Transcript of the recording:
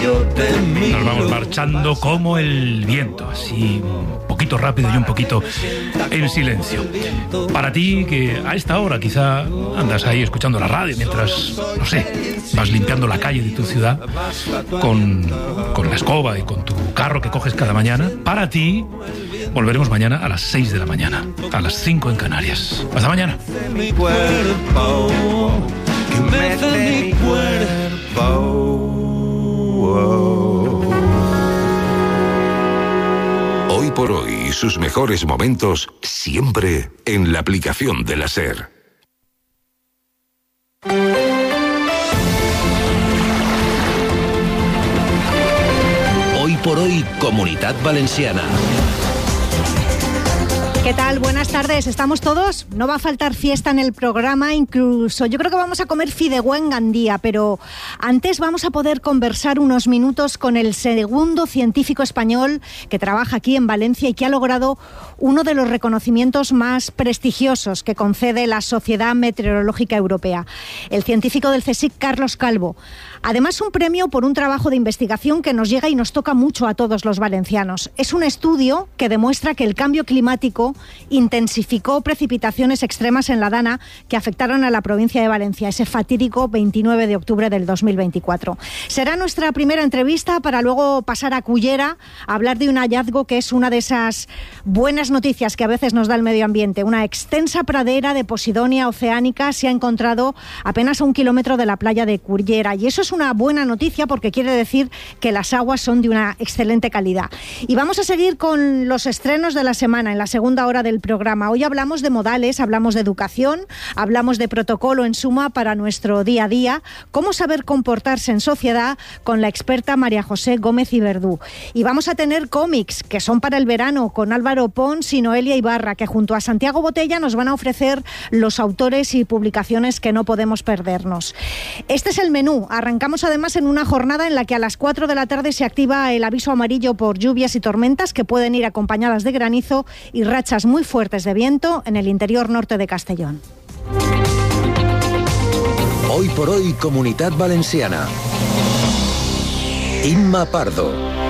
Nos vamos marchando como el viento, así un poquito rápido y un poquito en silencio. Para ti, que a esta hora quizá andas ahí escuchando la radio mientras, no sé, vas limpiando la calle de tu ciudad con la escoba y con tu carro que coges cada mañana, para ti volveremos mañana a las 6 de la mañana, a las 5 en Canarias. Hasta mañana. Hoy por hoy, sus mejores momentos siempre en la aplicación de la SER. Hoy por hoy, Comunitat Valenciana. ¿Qué tal? Buenas tardes. ¿Estamos todos? No va a faltar fiesta en el programa, incluso yo creo que vamos a comer fideuá en Gandía, pero antes vamos a poder conversar unos minutos con el segundo científico español que trabaja aquí en Valencia y que ha logrado uno de los reconocimientos más prestigiosos que concede la Sociedad Meteorológica Europea, el científico del CSIC, Carlos Calvo. Además, un premio por un trabajo de investigación que nos llega y nos toca mucho a todos los valencianos. Es un estudio que demuestra que el cambio climático intensificó precipitaciones extremas en la Dana que afectaron a la provincia de Valencia ese fatídico 29 de octubre del 2024. Será nuestra primera entrevista para luego pasar a Cullera a hablar de un hallazgo que es una de esas buenas noticias que a veces nos da el medio ambiente. Una extensa pradera de Posidonia oceánica se ha encontrado apenas a 1 kilómetro de la playa de Cullera, y eso es una buena noticia porque quiere decir que las aguas son de una excelente calidad. Y vamos a seguir con los estrenos de la semana en la segunda hora del programa. Hoy hablamos de modales, hablamos de educación, hablamos de protocolo en suma para nuestro día a día, cómo saber comportarse en sociedad con la experta María José Gómez y Verdú. Y vamos a tener cómics que son para el verano con Álvaro Pons y Noelia Ibarra, que junto a Santiago Botella nos van a ofrecer los autores y publicaciones que no podemos perdernos. Este es el menú. Arrancamos además en una jornada en la que a las 4 de la tarde se activa el aviso amarillo por lluvias y tormentas que pueden ir acompañadas de granizo y rachas muy fuertes de viento en el interior norte de Castellón. Hoy por hoy, Comunitat Valenciana. Imma Pardo.